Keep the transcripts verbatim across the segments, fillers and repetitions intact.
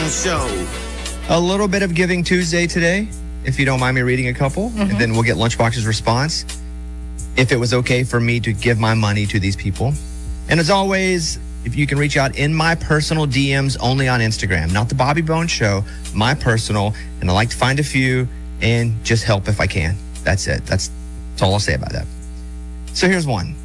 Bone Show. A little bit of Giving Tuesday today, if you don't mind me reading a couple, Mm-hmm. and then we'll get Lunchbox's response. If it was okay for me to give my money to these people. And as always, if you can reach out in my personal D Ms only on Instagram, not the Bobby Bone Show, my personal, and I like to find a few and just help if I can. That's it. That's, that's all I'll say about that. So here's one.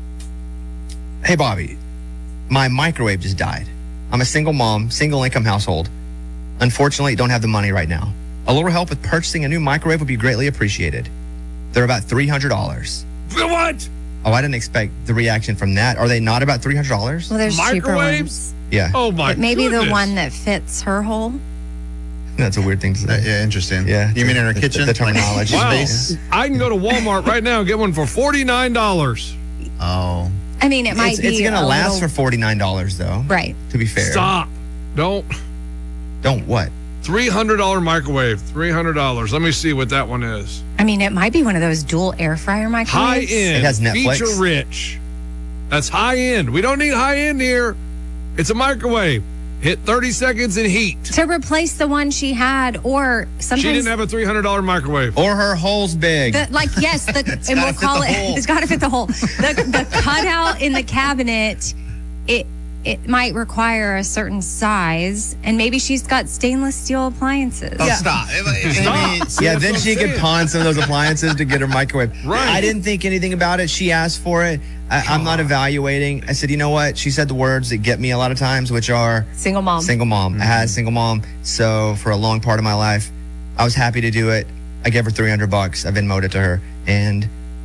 Hey, Bobby, my microwave just died. I'm a single mom, single income household. Unfortunately, don't have the money right now. A little help with purchasing a new microwave would be greatly appreciated. They're about three hundred dollars. What? Oh, I didn't expect the reaction from that. Are they not about three hundred dollars? Well, there's cheaper Microwaves? ones. Yeah. Oh my Maybe goodness. the one that fits her hole. That's a weird thing to say. Uh, yeah, interesting. Yeah. You mean in our The- kitchen? The, the terminology. Wow. Space? I can go to Walmart right now and get one for forty-nine dollars. Oh. I mean, it might It's, be. it's going to a last little, for forty-nine dollars, though. right. To be fair. Stop. Don't. Don't what? three hundred dollars microwave. three hundred dollars. Let me see what that one is. I mean, it might be one of those dual air fryer High microwaves. end. It has Netflix. Feature rich. That's high end. We don't need high end here. It's a microwave. Hit thirty seconds and heat. To replace the one she had, or sometimes. She didn't have a three hundred dollars microwave. Or her hole's big. The, like yes, the, and we'll gotta fit call the it. hole. It's got to fit the hole. The the cutout in the cabinet, it it might require a certain size, and maybe she's got stainless steel appliances. Oh, stop. I mean, See, yeah, that's then what she I'm could saying. pawn some of those appliances to get her microwave. Right. I didn't think anything about it. She asked for it. I, I'm not evaluating. I said, you know what? She said the words that get me a lot of times, which are Single mom. single mom. I had a single mom. So for a long part of my life, I was happy to do it. I gave her three hundred bucks. I Venmoed it to her. And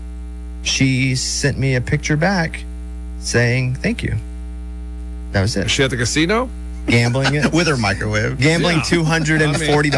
she sent me a picture back saying, thank you. That was Is it. she at the casino? Gambling it. with her microwave. Gambling Yeah. two hundred forty dollars.